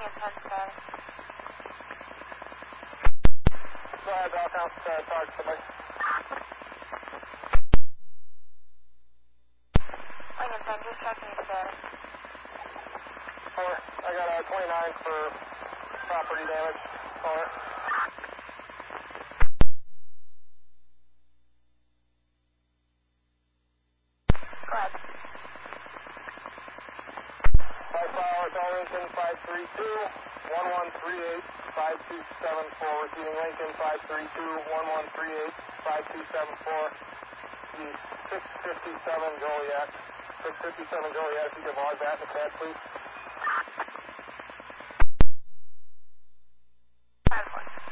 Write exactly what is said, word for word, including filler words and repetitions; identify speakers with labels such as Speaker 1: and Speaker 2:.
Speaker 1: Lincoln ten status.
Speaker 2: Go ahead, Belcom. Uh, talk to somebody.
Speaker 1: Lincoln ten, just checking your status.
Speaker 2: Over. I got a twenty-nine for property damage. Over.
Speaker 1: Go ahead.
Speaker 2: Five flowers, all Lincoln five three two, one one three eight, five two seven four. Receiving Lincoln five three two, one one three eight, five two seven four. The six fifty-seven Goliath. six fifty-seven Goliath, if you can log that in the chat, please.
Speaker 1: five four.